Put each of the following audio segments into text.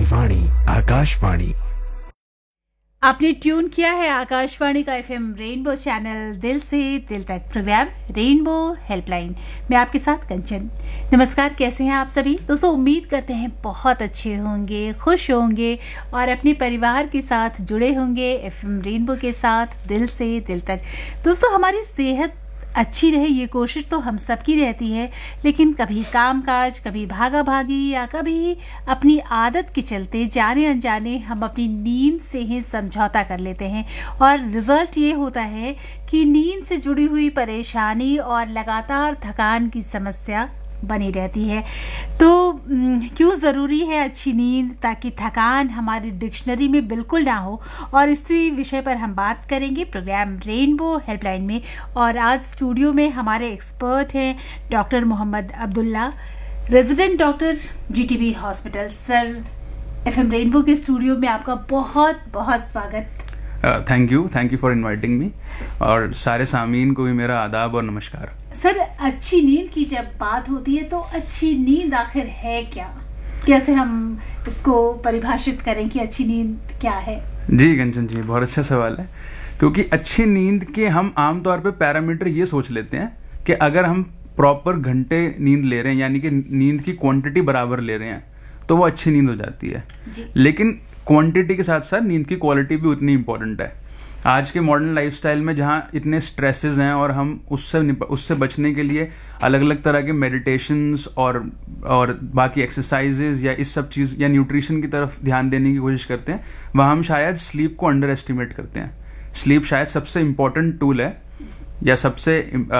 की वाणी आकाशवाणी। आपने ट्यून किया है आकाशवाणी का एफएम रेनबो चैनल दिल से दिल तक प्रोग्राम रेनबो हेल्पलाइन में आपके साथ कंचन। नमस्कार, कैसे हैं आप सभी दोस्तों? उम्मीद करते हैं बहुत अच्छे होंगे, खुश होंगे और अपने परिवार के साथ जुड़े होंगे एफएम रेनबो के साथ दिल से दिल तक। दोस्तों, हमारी सेहत अच्छी रहे ये कोशिश तो हम सबकी रहती है, लेकिन कभी कामकाज, कभी भागा भागी या कभी अपनी आदत के चलते जाने अनजाने हम अपनी नींद से ही समझौता कर लेते हैं और रिजल्ट ये होता है कि नींद से जुड़ी हुई परेशानी और लगातार थकान की समस्या बनी रहती है। तो क्यों ज़रूरी है अच्छी नींद, ताकि थकान हमारी डिक्शनरी में बिल्कुल ना हो, और इसी विषय पर हम बात करेंगे प्रोग्राम रेनबो हेल्पलाइन में। और आज स्टूडियो में हमारे एक्सपर्ट हैं doctor Mohammad Abdullah, resident doctor GTB hospital. Sir, FM rainbow के स्टूडियो में आपका बहुत बहुत स्वागत। Thank you for inviting me, और सारे सामीन को भी मेरा आदाब और नमस्कार। सर, अच्छी नींद की जब बात होती है तो अच्छी नींद आखिर है क्या? कैसे हम इसको परिभाषित करें कि अच्छी नींद क्या है? जी कंचन जी, बहुत अच्छा सवाल है, क्योंकि अच्छी नींद के हम आमतौर पे पैरामीटर ये सोच लेते हैं कि अगर हम प्रॉपर घंटे नींद ले रहे हैं, यानी कि नींद की क्वांटिटी बराबर ले रहे हैं, तो वो अच्छी नींद हो जाती है। लेकिन क्वांटिटी के साथ साथ नींद की क्वालिटी भी उतनी इंपॉर्टेंट है। आज के मॉडर्न लाइफस्टाइल में जहाँ इतने स्ट्रेसेस हैं और हम उससे बचने के लिए अलग अलग तरह के मेडिटेशंस और बाकी एक्सरसाइजेज या इस सब चीज़ या न्यूट्रिशन की तरफ ध्यान देने की कोशिश करते हैं, वहाँ हम शायद स्लीप को अंडर एस्टिमेट करते हैं। स्लीप शायद सबसे इम्पॉर्टेंट टूल है, या सबसे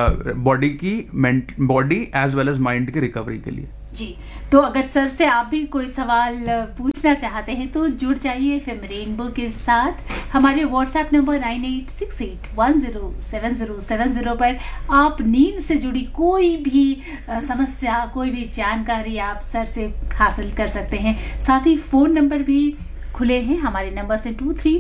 body as well as mind की रिकवरी के लिए। जी, तो अगर सर से आप भी कोई सवाल पूछना चाहते हैं तो जुड़ जाइए एफएम रेनबो के साथ। हमारे व्हाट्सएप नंबर 9868107070 पर आप नींद से जुड़ी कोई भी समस्या, कोई भी जानकारी आप सर से हासिल कर सकते हैं। साथ ही फ़ोन नंबर भी खुले हैं हमारे नंबर से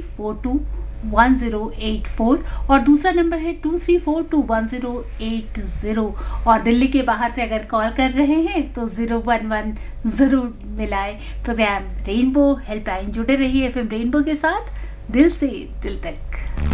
23421084 और दूसरा नंबर है 23421080। और दिल्ली के बाहर से अगर कॉल कर रहे हैं तो 011 ज़रूर मिलाए। प्रोग्राम रेनबो हेल्पलाइन, जुड़े रहिए एफएम रेनबो के साथ दिल से दिल तक।